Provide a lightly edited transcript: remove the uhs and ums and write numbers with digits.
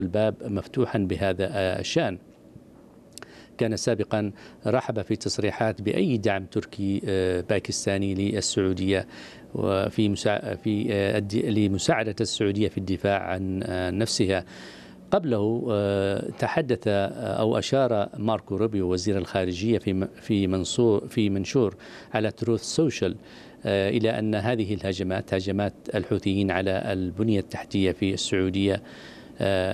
الباب مفتوحا بهذا الشأن. كان سابقا رحب في تصريحات بأي دعم تركي باكستاني للسعودية لمساعدة السعودية في الدفاع عن نفسها. قبله تحدث أو أشار ماركو روبيو وزير الخارجية في منشور على تروث سوشيال إلى أن هذه الهجمات، هجمات الحوثيين على البنية التحتية في السعودية،